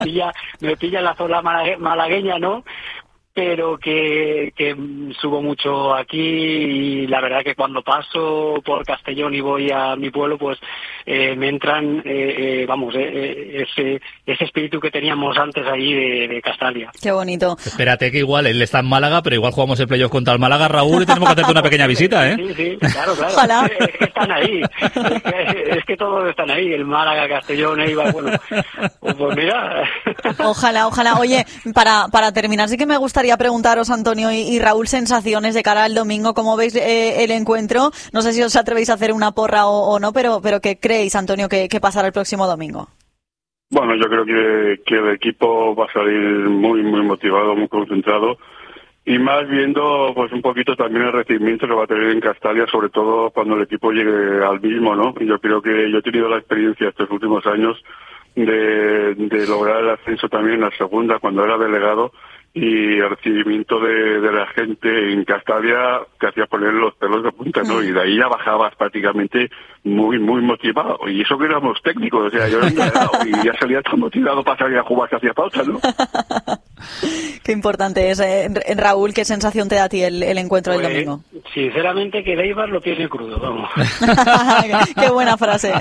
me pilla en la zona malagueña, ¿no? Pero que subo mucho aquí y la verdad que cuando paso por Castellón y voy a mi pueblo, pues me entran, ese espíritu que teníamos antes ahí de Castalia. Qué bonito. Espérate que igual él está en Málaga, pero igual jugamos el playoff contra el Málaga, Raúl, y tenemos que hacerte una pequeña visita, ¿eh? Sí, claro. Ojalá. Es que están ahí. Es que todos están ahí. El Málaga, Castellón, Eibar, bueno, pues mira. Ojalá. Oye, para terminar, sí que me gustaría preguntaros, Antonio y Raúl, sensaciones de cara al domingo. ¿Cómo veis el encuentro? No sé si os atrevéis a hacer una porra o no, pero ¿qué creéis, Antonio, que pasará el próximo domingo? Bueno, yo creo que el equipo va a salir muy motivado, muy concentrado, y más viendo pues un poquito también el recibimiento que va a tener en Castalia, sobre todo cuando el equipo llegue al mismo, ¿no? Y yo creo que yo he tenido la experiencia estos últimos años de lograr el ascenso también en la segunda, cuando era delegado, y el recibimiento de la gente en Castalia te hacía poner los pelos de punta, ¿no? Y de ahí ya bajabas prácticamente muy motivado. Y eso que éramos técnicos, o sea, yo era un delegado y ya salía tan motivado para salir a jugar que hacía falta, ¿no? Qué importante es, Raúl, ¿qué sensación te da a ti el encuentro del domingo? Sinceramente que el Eibar lo tiene crudo, vamos. Qué buena frase.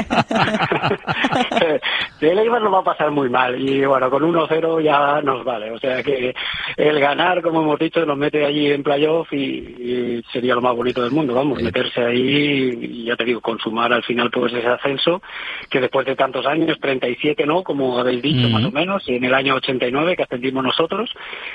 El Eibar lo va a pasar muy mal y bueno, con 1-0 ya nos vale, o sea que el ganar, como hemos dicho, nos mete allí en playoff y sería lo más bonito del mundo, vamos, meterse ahí y ya te digo, consumar al final pues ese ascenso que después de tantos años, 37, ¿no? Como habéis dicho, más o menos, y en el año 89 que ascendimos nosotros,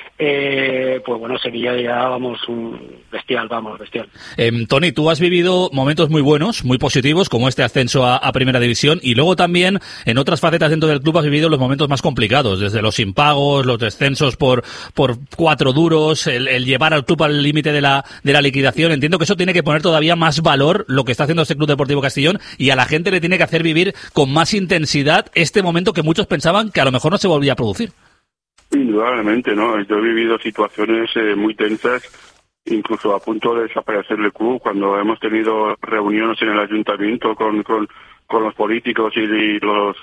pues bueno, sería ya, bestial. Toni, tú has vivido momentos muy buenos, muy positivos, como este ascenso a Primera División, y luego también en otras facetas dentro del club has vivido los momentos más complicados, desde los impagos, los descensos por 4 duros, el llevar al club al límite de la liquidación. Entiendo que eso tiene que poner todavía más valor lo que está haciendo este Club Deportivo Castellón, y a la gente le tiene que hacer vivir con más intensidad este momento que muchos pensaban que a lo mejor no se volvía a producir. Indudablemente, ¿no? Yo he vivido situaciones muy tensas, incluso a punto de desaparecer el club, cuando hemos tenido reuniones en el ayuntamiento con los políticos y los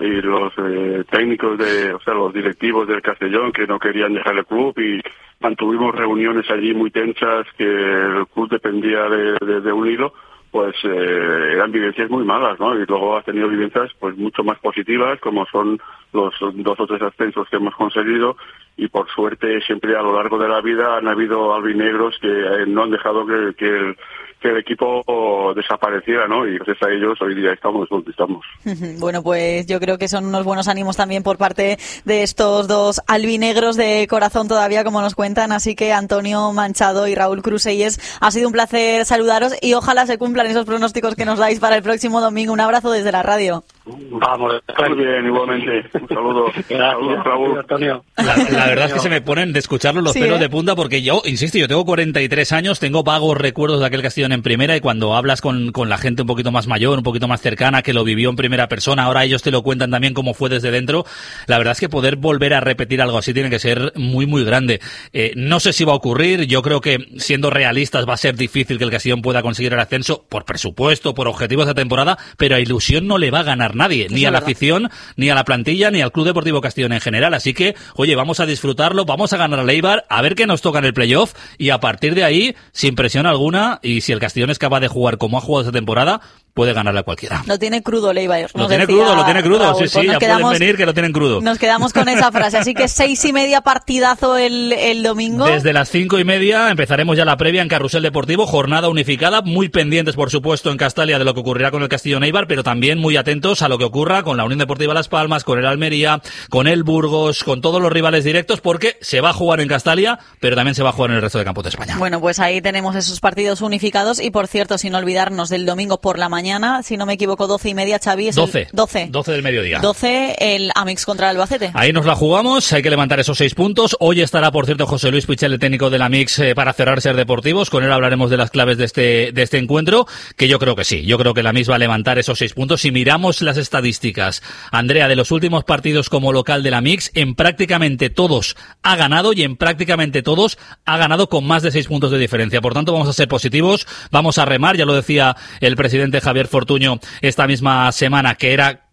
técnicos los directivos del Castellón, que no querían dejar el club, y mantuvimos reuniones allí muy tensas, que el club dependía de un hilo. Pues eran vivencias muy malas, ¿no? Y luego has tenido vivencias pues mucho más positivas, como son los 2 o 3 ascensos que hemos conseguido, y por suerte siempre a lo largo de la vida han habido albinegros que no han dejado que el equipo desapareciera, ¿no? Y gracias a ellos hoy día estamos donde estamos. Bueno, pues yo creo que son unos buenos ánimos también por parte de estos 2 albinegros de corazón todavía, como nos cuentan. Así que Antonio Manchado y Raúl Crusellas, ha sido un placer saludaros y ojalá se cumplan esos pronósticos que nos dais para el próximo domingo. Un abrazo desde la radio. Vamos. Muy bien, igualmente. Un saludo. Gracias, Raúl. Antonio. La verdad es que se me ponen de escucharlo los pelos de punta, porque yo, insisto, yo tengo 43 años, tengo vagos recuerdos de aquel Castellón en primera, y cuando hablas con la gente un poquito más mayor, un poquito más cercana, que lo vivió en primera persona, ahora ellos te lo cuentan también cómo fue desde dentro, la verdad es que poder volver a repetir algo así tiene que ser muy grande. No sé si va a ocurrir, yo creo que siendo realistas va a ser difícil que el Castellón pueda conseguir el ascenso por presupuesto, por objetivos de temporada, pero a ilusión no le va a ganar nadie, ni a la afición, ni a la plantilla, ni al Club Deportivo Castellón en general. Así que, oye, vamos a disfrutarlo, vamos a ganar al Eibar, a ver qué nos toca en el playoff, y a partir de ahí, sin presión alguna, y si el Castellón es capaz de jugar como ha jugado esta temporada, puede ganarle a cualquiera. Lo tiene crudo el Eibar. Lo tiene crudo, Raúl, sí, ya pueden venir que lo tienen crudo. Nos quedamos con esa frase, así que 6:30 partidazo el domingo. Desde las 5:30 empezaremos ya la previa en Carrusel Deportivo, jornada unificada, muy pendientes por supuesto en Castalia de lo que ocurrirá con el Castellón Eibar, pero también muy atentos a lo que ocurra con la Unión Deportiva Las Palmas, con el Almería, con el Burgos, con todos los rivales directos, porque se va a jugar en Castalia, pero también se va a jugar en el resto de campos de España. Bueno, pues ahí tenemos esos partidos unificados, y por cierto, sin olvidarnos del domingo por la mañana, si no me equivoco, 12:30, Xavi, es 12 12 del mediodía. 12 el Amix contra el Albacete. Ahí nos la jugamos, hay que levantar esos 6 puntos. Hoy estará, por cierto, José Luis Pichel, el técnico del Amix, para cerrar Ser Deportivos. Con él hablaremos de las claves de este encuentro, que yo creo que sí. Yo creo que el Amix va a levantar esos 6 puntos. Si miramos las estadísticas, Andrea, de los últimos partidos como local del Amix, en prácticamente todos ha ganado, y en prácticamente todos ha ganado con más de 6 puntos de diferencia. Por tanto, vamos a ser positivos, vamos a remar, ya lo decía el presidente Javier Fortuño esta misma semana, que era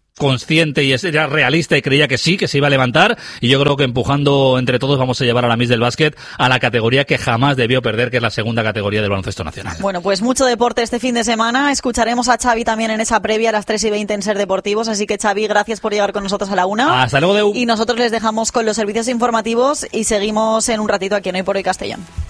consciente y era realista y creía que sí, que se iba a levantar, y yo creo que empujando entre todos vamos a llevar a la Miss del Básquet a la categoría que jamás debió perder, que es la segunda categoría del baloncesto nacional. Bueno, pues mucho deporte este fin de semana. Escucharemos a Xavi también en esa previa a las 3:20 en Ser Deportivos, así que Xavi, gracias por llegar con nosotros a la 1. Hasta luego, Deu. Y nosotros les dejamos con los servicios informativos y seguimos en un ratito aquí en Hoy por Hoy Castellón.